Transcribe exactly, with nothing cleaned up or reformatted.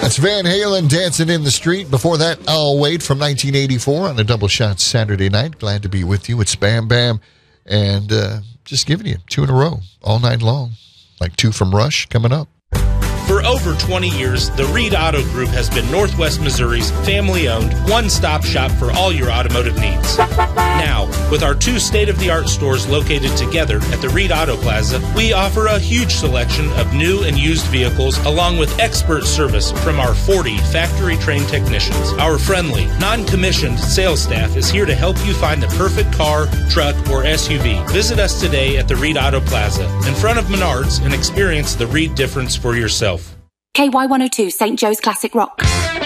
That's Van Halen, Dancing in the Street. Before that, I'll Wait from nineteen eighty-four on a double shot Saturday night. Glad to be with you. It's Bam Bam. And uh, just giving you two in a row all night long. Like two from Rush coming up. For over twenty years, the Reed Auto Group has been Northwest Missouri's family-owned, one-stop shop for all your automotive needs. Now, with our two state-of-the-art stores located together at the Reed Auto Plaza, we offer a huge selection of new and used vehicles along with expert service from our forty factory-trained technicians. Our friendly, non-commissioned sales staff is here to help you find the perfect car, truck, or S U V. Visit us today at the Reed Auto Plaza in front of Menards and experience the Reed difference for yourself. K Y one oh two, Saint Joe's Classic Rock.